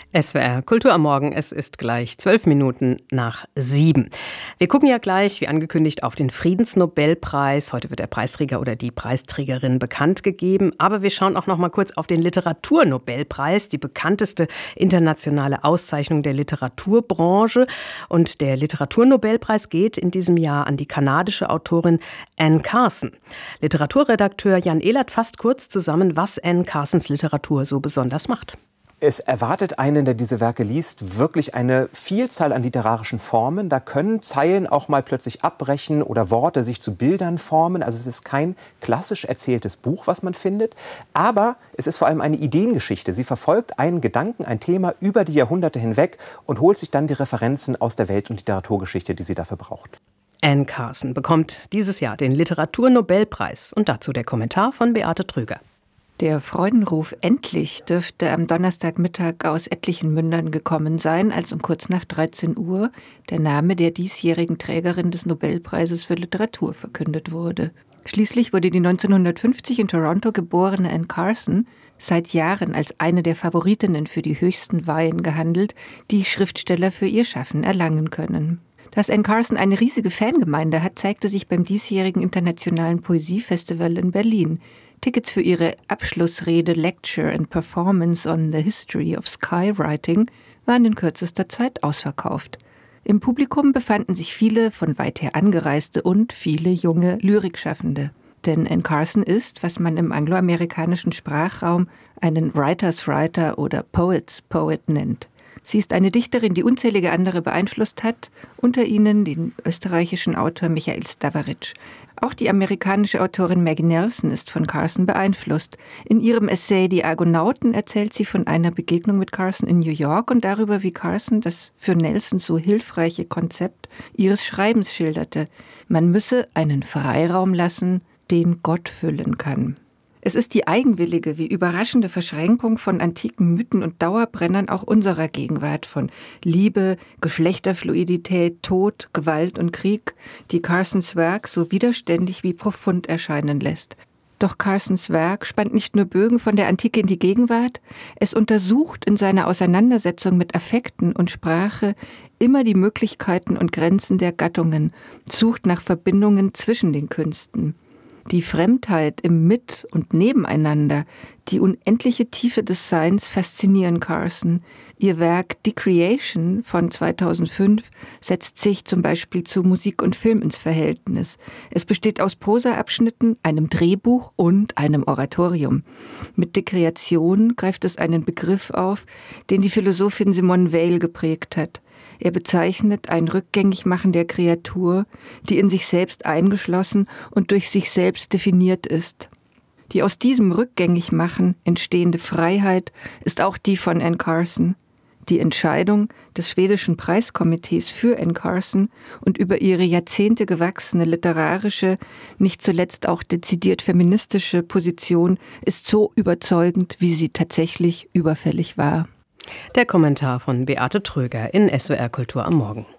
SWR Kultur am Morgen, es ist gleich 7:12. Wir gucken ja gleich, wie angekündigt, auf den Friedensnobelpreis. Heute wird der Preisträger oder die Preisträgerin bekannt gegeben. Aber wir schauen auch noch mal kurz auf den Literaturnobelpreis, die bekannteste internationale Auszeichnung der Literaturbranche. Und der Literaturnobelpreis geht in diesem Jahr an die kanadische Autorin Anne Carson. Literaturredakteur Jan Ehlert fasst kurz zusammen, was Anne Carsons Literatur so besonders macht. Es erwartet einen, der diese Werke liest, wirklich eine Vielzahl an literarischen Formen. Da können Zeilen auch mal plötzlich abbrechen oder Worte sich zu Bildern formen. Also es ist kein klassisch erzähltes Buch, was man findet. Aber es ist vor allem eine Ideengeschichte. Sie verfolgt einen Gedanken, ein Thema über die Jahrhunderte hinweg und holt sich dann die Referenzen aus der Welt- und Literaturgeschichte, die sie dafür braucht. Anne Carson bekommt dieses Jahr den Literaturnobelpreis. Und dazu der Kommentar von Beate Tröger. Der Freudenruf endlich dürfte am Donnerstagmittag aus etlichen Mündern gekommen sein, als um kurz nach 13 Uhr der Name der diesjährigen Trägerin des Nobelpreises für Literatur verkündet wurde. Schließlich wurde die 1950 in Toronto geborene Anne Carson seit Jahren als eine der Favoritinnen für die höchsten Weihen gehandelt, die Schriftsteller für ihr Schaffen erlangen können. Dass Anne Carson eine riesige Fangemeinde hat, zeigte sich beim diesjährigen Internationalen Poesiefestival in Berlin. Tickets für ihre Abschlussrede Lecture and Performance on the History of Skywriting waren in kürzester Zeit ausverkauft. Im Publikum befanden sich viele von weit her Angereiste und viele junge Lyrikschaffende. Denn Anne Carson ist, was man im angloamerikanischen Sprachraum einen Writer's Writer oder Poet's Poet nennt. Sie ist eine Dichterin, die unzählige andere beeinflusst hat, unter ihnen den österreichischen Autor Michael Stavarič. Auch die amerikanische Autorin Maggie Nelson ist von Carson beeinflusst. In ihrem Essay »Die Argonauten« erzählt sie von einer Begegnung mit Carson in New York und darüber, wie Carson das für Nelson so hilfreiche Konzept ihres Schreibens schilderte. Man müsse einen Freiraum lassen, den Gott füllen kann. Es ist die eigenwillige wie überraschende Verschränkung von antiken Mythen und Dauerbrennern auch unserer Gegenwart von Liebe, Geschlechterfluidität, Tod, Gewalt und Krieg, die Carsons Werk so widerständig wie profund erscheinen lässt. Doch Carsons Werk spannt nicht nur Bögen von der Antike in die Gegenwart, es untersucht in seiner Auseinandersetzung mit Affekten und Sprache immer die Möglichkeiten und Grenzen der Gattungen, sucht nach Verbindungen zwischen den Künsten. Die Fremdheit im Mit- und Nebeneinander, die unendliche Tiefe des Seins faszinieren Carson. Ihr Werk Decreation von 2005 setzt sich zum Beispiel zu Musik und Film ins Verhältnis. Es besteht aus Prosaabschnitten, einem Drehbuch und einem Oratorium. Mit Dekreation greift es einen Begriff auf, den die Philosophin Simone Weil geprägt hat. Er bezeichnet ein Rückgängigmachen der Kreatur, die in sich selbst eingeschlossen und durch sich selbst definiert ist. Die aus diesem Rückgängigmachen entstehende Freiheit ist auch die von Anne Carson. Die Entscheidung des schwedischen Preiskomitees für Anne Carson und über ihre Jahrzehnte gewachsene literarische, nicht zuletzt auch dezidiert feministische Position ist so überzeugend, wie sie tatsächlich überfällig war. Der Kommentar von Beate Tröger in SWR Kultur am Morgen.